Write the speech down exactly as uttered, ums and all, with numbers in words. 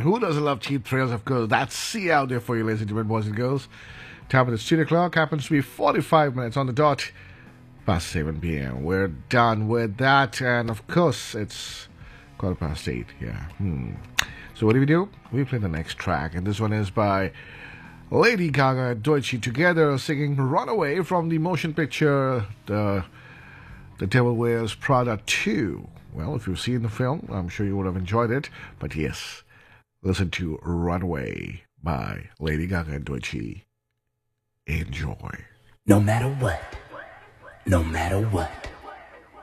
who doesn't love cheap thrills? Of course, that's C out there for you, ladies and gentlemen, boys and girls. Time of the studio clock happens to be forty-five minutes on the dot past seven p.m. We're done with that, and of course, it's quarter past eight. Yeah. Hmm. So what do we do? We play the next track, and this one is by Lady Gaga and Doechii together singing Runaway from the motion picture The, the Devil Wears Prada two. Well, if you've seen the film, I'm sure you would have enjoyed it. But yes, listen to Runaway by Lady Gaga and Doechii. Enjoy. No matter what, no matter what,